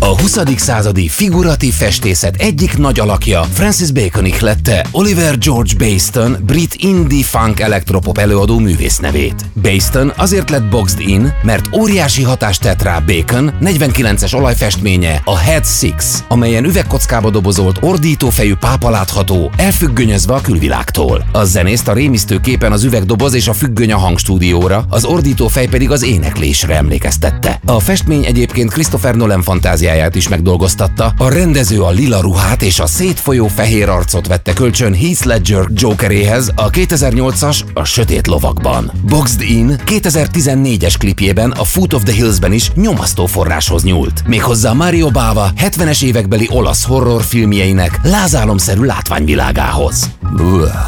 A 20. századi figuratív festészet egyik nagy alakja Francis Bacon ihlette Oliver George Bayston, brit indie funk elektropop előadó művésznevét. Bayston azért lett boxed in, mert óriási hatást tett rá Bacon 49-es olajfestménye, a Head Six, amelyen üvegkockába dobozolt, ordítófejű pápa látható, elfüggönyözve a külvilágtól. A zenészt a rémisztő képen az üvegdoboz és a függöny a hangstúdióra, az ordítófej pedig az éneklésre emlékeztette. A festmény egyébként Christopher Nolan fantáziáját is megdolgoztatta, a rendező a lila ruhát és a szétfolyó fehér arcot vette kölcsön Heath Ledger Jokeréhez a 2008-as A sötét lovakban. Boxed In 2014-es klipjében, a Foot of the Hills-ben is nyomasztó forráshoz nyúlt. Méghozzá Mario Bava 70-es évekbeli olasz horrorfilmjeinek lázálomszerű látványvilágához.